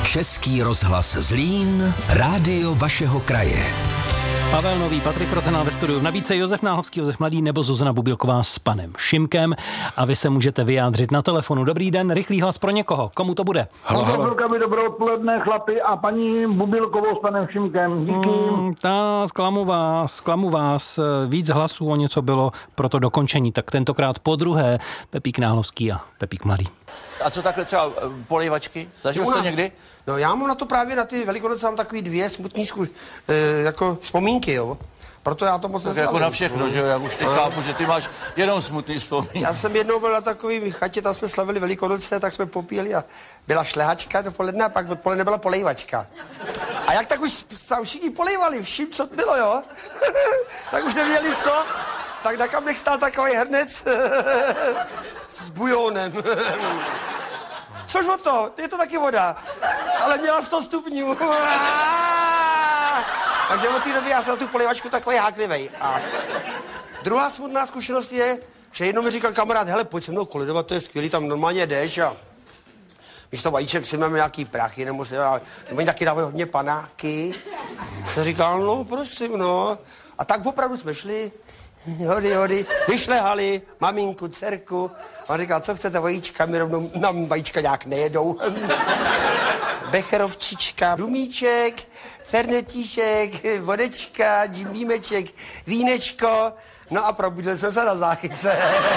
Český rozhlas Zlín, rádio vašeho kraje. Pavel Nový, Patrik Rozená ve studiu. V nabídce Josef Náhovský, Josef Mladý nebo Zuzana Bubilková s panem Šimkem. A vy se můžete vyjádřit na telefonu. Dobrý den, rychlý hlas pro někoho. Komu to bude? Halo. Dobré odpoledne, chlapi, a paní Bubilkovou s panem Šimkem. Díky. Zklamu vás. Víc hlasů o něco bylo pro to dokončení. Tak tentokrát po druhé Pepík Náhovský a Pepík Mladý. A co takhle třeba polejvačky? Zažil jste někdy? No já mám na to právě na ty Velikonoce mám takový dvě smutný jako vzpomínky, jo. Proto já to moc neslavím. Jako na všechno, že jo? Já už teď chápu, že ty máš jenom smutný vzpomínky. Já jsem jednou byl na takový chatě, tam jsme slavili Velikonoce, tak jsme popíjeli a byla šlehačka dopoledne a pak odpoledne byla polejvačka. A jak tak už tam všichni polejvali, všim, co bylo, jo? Tak už nevěděli co. Tak na kamnech stál takový hrnec s bujónem. Což o to? Je to taky voda. Ale měla 100 stupňů. Takže od té doby já jsem na tu polejvačku takový háklivej. A druhá smutná zkušenost je, že jednou mi říkal kamarád, hele, pojď se mnou koledovat, to je skvělý, tam normálně jdeš a místo vajíček si máme nějaký prachy, nebo oni taky dávají hodně panáky. Jsem říkal, no prosím, no. A tak opravdu jsme šli, hody, vyšlehali maminku, dcerku. A on říkal, co chcete vajíčka, my rovnou nám vajíčka nějak nejedou. Becherovčička, rumíček, fernetíšek, vodečka, džimbímeček, vínečko. No a probudil jsem se na záchytce.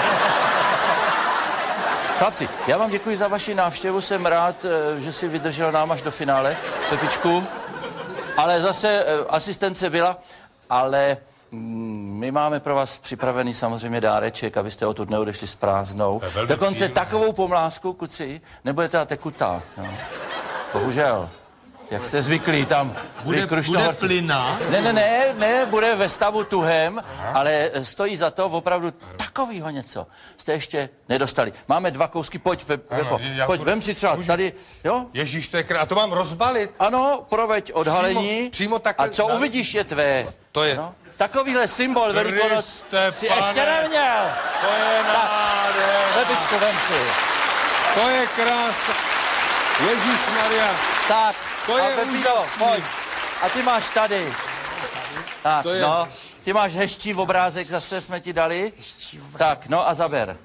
Chlapci, já vám děkuji za vaši návštěvu, jsem rád, že si vydržel nám až do finále, Pepičku. Ale zase asistence byla, ale my máme pro vás připravený samozřejmě dáreček, abyste odtud neodešli s prázdnou. Dokonce takovou pomlásku, kuci, nebudete na tekutá. No. Bohužel. Jak jste zvyklí tam. Bude plyná? Ne, bude ve stavu tuhém, ale stojí za to opravdu takovýho něco. Jste ještě nedostali. Máme 2 kousky, pojď, Pepo, pojď, vem si třeba tady, jo? Ježíš, to je a to mám rozbalit? Ano, proveď odhalení. Přímo takhle. A co uvidíš je tvé. To je. No? Takovýhle symbol Velikonoc si ještě neměl. To je nádherné. Pepičko, vem si. To je krása. Ježíšmarja. Tak, to je úžasný. Pojď. A ty máš tady. Tak, to je... no. Ty máš hezčí obrázek, zase jsme ti dali. Tak, no a zaber.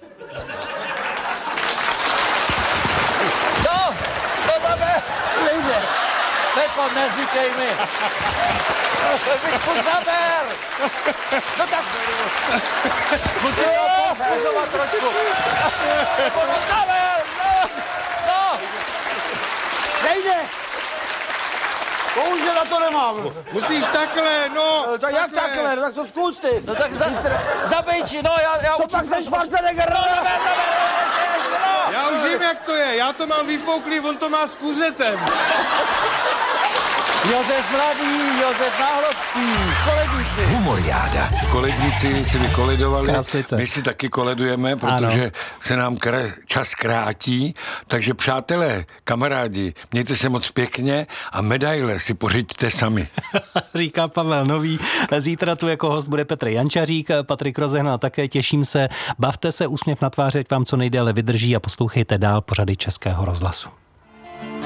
No, to zaber. Nejde. Pepo, neříkej mi. Pepičku, zaber. No tak. Musím ho povzbuzovat trošku. Pepo, no zaber. No. Nejde. Bohužel na to nemám. Musíš takhle, no. Tak jak takhle? No tak to zkus ty. No tak zabejči, no já co učím. pak se Schwarzenegger? No. Já už vím, jak to je. Já to mám vyfouklý, on to má s kuřetem. Josef Mladý, Josef Náhlovský, koledníci. Humoriáda. Koledníci si vykoledovali, Kráslice. my si taky koledujeme, protože se nám čas krátí, takže přátelé, kamarádi, mějte se moc pěkně a medaile si pořiďte sami. Říká Pavel Nový. Zítra tu jako host bude Petr Jančařík, Patrik Rozehnal také, těším se. Bavte se, úsměv na tváři, ať vám co nejdéle vydrží a poslouchejte dál pořady Českého rozhlasu.